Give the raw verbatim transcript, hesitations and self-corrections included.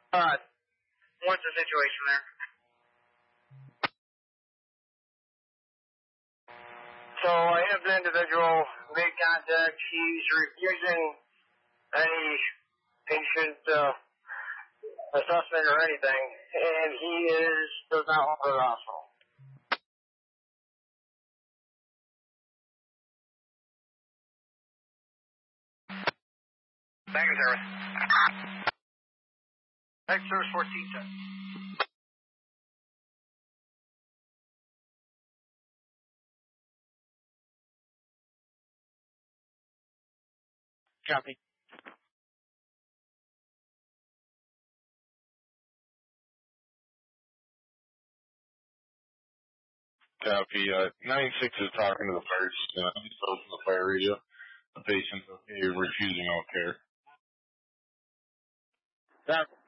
Uh, what's the situation there? So I have the individual made contact. He's refusing any patient uh, assessment or anything, and he is does not want to go to the hospital. Thank you, sir. Next service fourteen ten. Copy. Copy. Uh, ninety-six is talking to the first. Uh, he's from the fire radio. The patient's okay, refusing all care. That